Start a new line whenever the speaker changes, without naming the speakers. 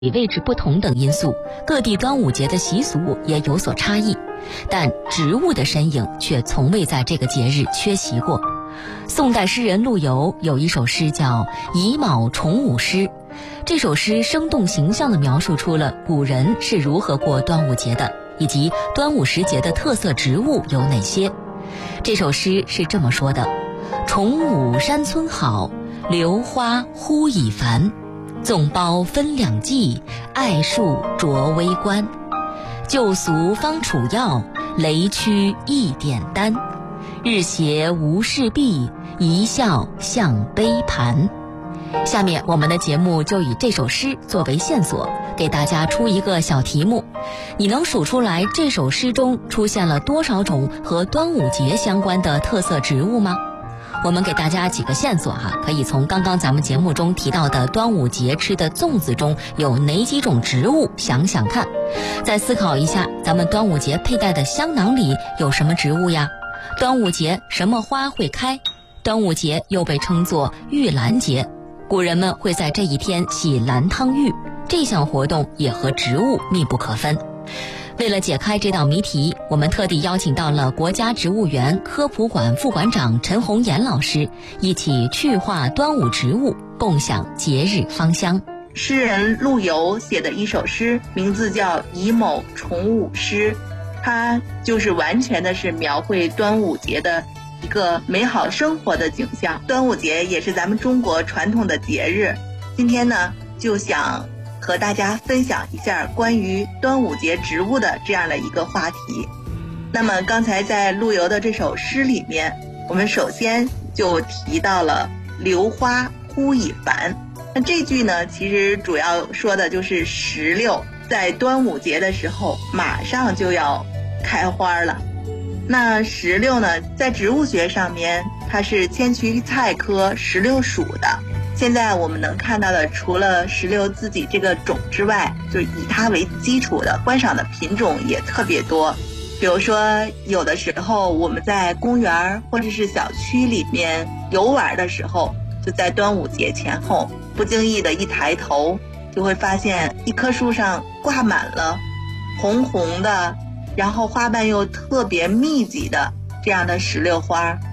位置不同等因素，各地端午节的习俗也有所差异，但植物的身影却从未在这个节日缺席过。宋代诗人陆游有一首诗叫《乙卯重午诗》，这首诗生动形象地描述出了古人是如何过端午节的，以及端午时节的特色植物有哪些。这首诗是这么说的：重午山村好，榴花忽已繁。纵苞分两季，艾树着微观。旧俗方处要，雷区一点丹。日斜无事毕，一笑向杯盘。下面我们的节目就以这首诗作为线索，给大家出一个小题目，你能数出来这首诗中出现了多少种和端午节相关的特色植物吗？我们给大家几个线索可以从刚刚咱们节目中提到的端午节吃的粽子中有哪几种植物想想看，再思考一下咱们端午节佩戴的香囊里有什么植物呀？端午节什么花会开？端午节又被称作玉兰节，古人们会在这一天洗兰汤浴，这项活动也和植物密不可分。为了解开这道谜题，我们特地邀请到了国家植物园科普馆副馆长陈红岩老师，一起趣化端午植物，共享节日芳香。
诗人陆游写的一首诗，名字叫《乙卯重午诗》，它就是完全的是描绘端午节的一个美好生活的景象。端午节也是咱们中国传统的节日，今天呢就想和大家分享一下关于端午节植物的这样的一个话题。那么刚才在陆游的这首诗里面，我们首先就提到了榴花忽已繁。那这句呢，其实主要说的就是石榴在端午节的时候马上就要开花了。那石榴呢，在植物学上面它是千屈菜科石榴属的。现在我们能看到的，除了石榴自己这个种之外，就是以它为基础的观赏的品种也特别多。比如说有的时候我们在公园或者是小区里面游玩的时候，就在端午节前后不经意的一抬头，就会发现一棵树上挂满了红红的，然后花瓣又特别密集的这样的石榴花。